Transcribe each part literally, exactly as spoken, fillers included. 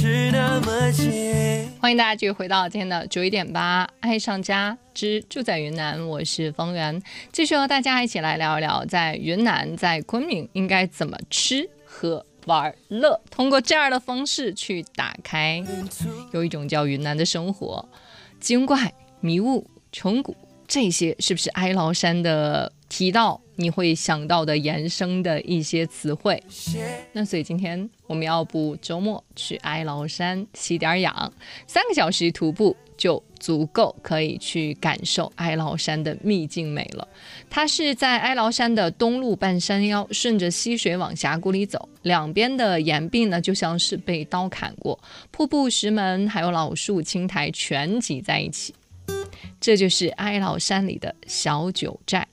是那么近。 欢迎大家继续回到今天的九一点八爱上家之住在云南，我是方圆，继续和大家一起来聊一聊在云南在昆明应该怎么吃喝玩乐，通过这样的方式去打开有一种叫云南的生活。精怪、迷雾、穷谷，这些是不是哀牢山的提到你会想到的衍生的一些词汇？那所以今天我们要不周末去哀牢山吸点氧，三个小时徒步就足够可以去感受哀牢山的秘境美了。它是在哀牢山的东路半山腰，顺着溪水往峡谷里走，两边的岩壁呢就像是被刀砍过，瀑布、石门还有老树、青苔全挤在一起，这就是哀牢山里的小九寨。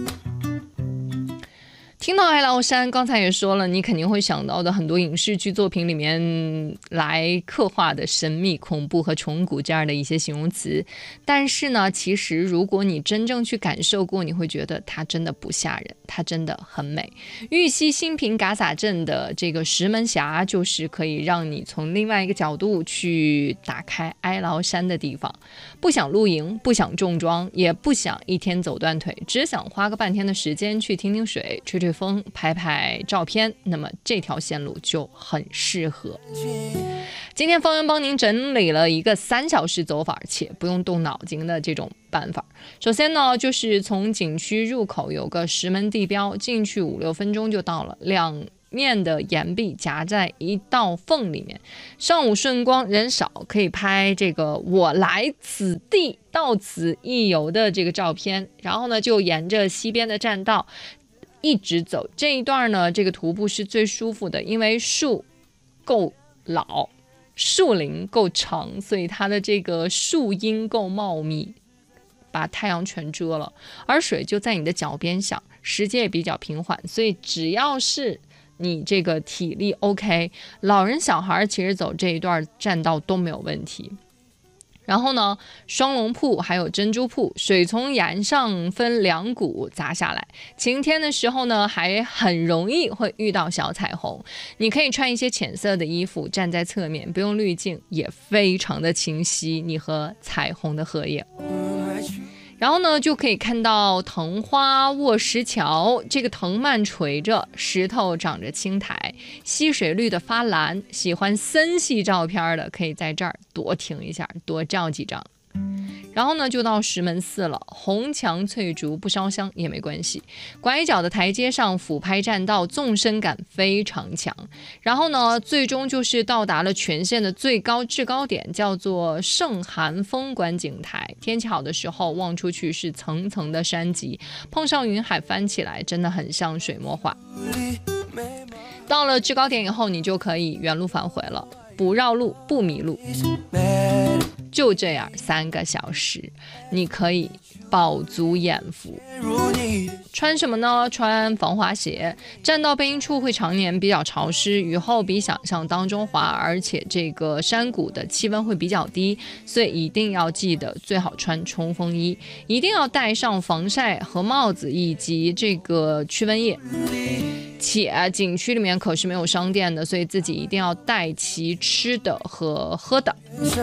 听到哀牢山，刚才也说了，你肯定会想到的很多影视剧作品里面来刻画的神秘、恐怖和虫谷这样的一些形容词。但是呢，其实如果你真正去感受过，你会觉得它真的不吓人，它真的很美。玉溪新平嘎洒镇的这个石门峡，就是可以让你从另外一个角度去打开哀牢山的地方。不想露营，不想重装，也不想一天走断腿，只想花个半天的时间去听听水，吹吹风，拍拍照片，那么这条线路就很适合。今天方圆帮您整理了一个三小时走法且不用动脑筋的这种办法。首先呢，就是从景区入口有个石门地标，进去五六分钟就到了，两面的岩壁夹在一道缝里面，上午顺光人少，可以拍这个我来此地到此一游的这个照片。然后呢，就沿着西边的栈道一直走，这一段呢，这个徒步是最舒服的，因为树够老，树林够长，所以它的这个树荫够茂密，把太阳全遮了，而水就在你的脚边上，时间也比较平缓，所以只要是你这个体力 OK， 老人小孩其实走这一段栈道都没有问题。然后呢，双龙瀑还有珍珠瀑，水从岩上分两股砸下来，晴天的时候呢，还很容易会遇到小彩虹。你可以穿一些浅色的衣服，站在侧面，不用滤镜，也非常的清晰，你和彩虹的合影。然后呢，就可以看到藤花卧石桥，这个藤蔓垂着，石头长着青苔，溪水绿的发蓝。喜欢森系照片的，可以在这儿多停一下，多照几张。然后呢，就到石门寺了，红墙翠竹，不烧香也没关系。拐角的台阶上俯拍栈道，纵深感非常强。然后呢，最终就是到达了全县的最高制高点，叫做圣寒峰观景台。天气好的时候，望出去是层层的山脊，碰上云海翻起来，真的很像水墨画。到了制高点以后，你就可以原路返回了，不绕路，不迷路。就这样三个小时，你可以饱足眼福。穿什么呢？穿防滑鞋。站到背阴处会常年比较潮湿，雨后比想象当中滑，而且这个山谷的气温会比较低，所以一定要记得最好穿冲锋衣，一定要戴上防晒和帽子以及这个驱蚊液。且景区里面可是没有商店的，所以自己一定要带齐吃的和喝的。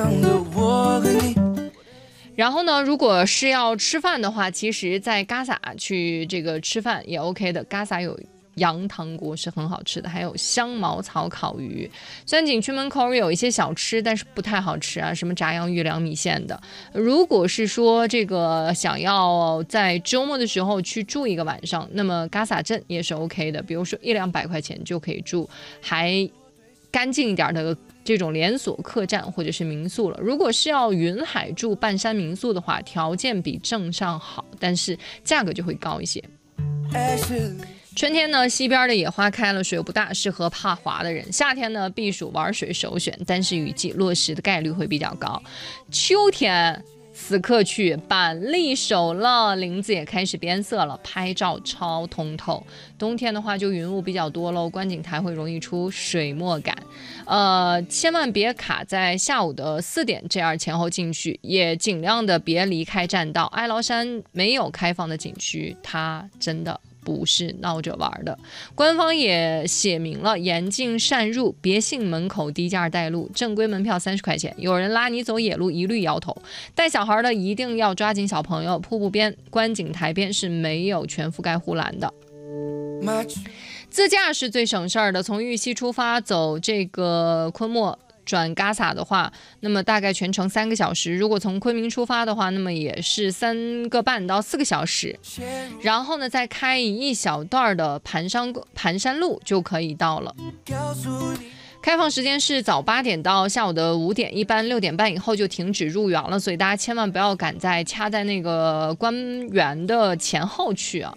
然后呢，如果是要吃饭的话，其实在嘎洒去这个吃饭也 OK 的。嘎洒有羊汤锅是很好吃的，还有香茅草烤鱼。虽然景区门口有一些小吃，但是不太好吃啊，什么炸洋芋、凉米线的。如果是说这个想要在周末的时候去住一个晚上，那么嘎洒镇也是 OK 的，比如说一两百块钱就可以住还干净一点的这种连锁客栈或者是民宿了。如果是要云海住半山民宿的话，条件比镇上好，但是价格就会高一些。春天呢，西边的野花开了，水不大，适合怕滑的人。夏天呢，避暑玩水首选，但是雨季落石的概率会比较高。秋天此刻去，板栗熟了，林子也开始变色了，拍照超通透。冬天的话就云雾比较多喽，观景台会容易出水墨感。呃，千万别卡在下午的四点这样前后进去，也尽量的别离开栈道。哀牢山没有开放的景区，它真的不是闹着玩的。官方也写明了严禁擅入，别信门口低价带路，正规门票三十块钱，有人拉你走野路一律摇头。带小孩的一定要抓紧小朋友，瀑布边、观景台边是没有全覆盖护栏的。自驾是最省事儿的，从玉溪出发走这个昆莫转嘎萨的话，那么大概全程三个小时。如果从昆明出发的话，那么也是三个半到四个小时。然后呢，再开一小段的盘山盘山路就可以到了。开放时间是早八点到下午的五点，一般六点半以后就停止入园了，所以大家千万不要赶在掐在那个关园的前后去啊。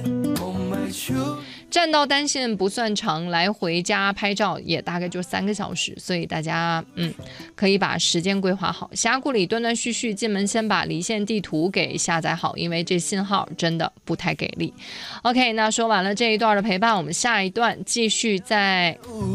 占道单线不算长，来回加拍照也大概就三个小时，所以大家嗯可以把时间规划好。峡谷里断断续续，进门先把离线地图给下载好，因为这信号真的不太给力。OK， 那说完了这一段的陪伴，我们下一段继续在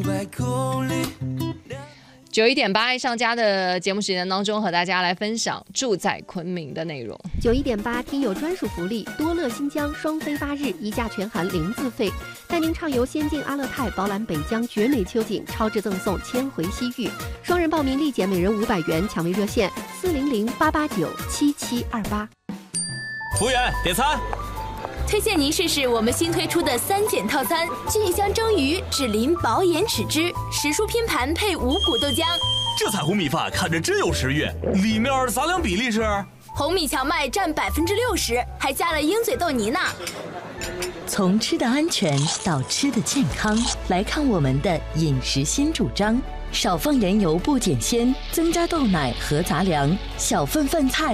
九一点八爱上家的节目时间当中，和大家来分享住在昆明的内容。 九一点八听友专属福利，多乐新疆双飞八日，一价全含零自费，带您畅游仙境阿勒泰，饱览北疆绝美秋景，超值赠送千回西域。双人报名立减每人五百元，抢位热线四零零八八九七七二八。 服务员，点餐。 推荐您试试我们新推出的三件套餐：菌香蒸鱼、脂淋薄盐豉汁、时蔬拼盘配五谷豆浆。 这彩虹米饭看着真有食欲，里面杂粮比例是？ 红米荞麦占百分之六十，还加了鹰嘴豆泥呢。 从吃的安全到吃的健康，来看我们的饮食新主张：少放盐油不减鲜，增加豆奶和杂粮，小份饭菜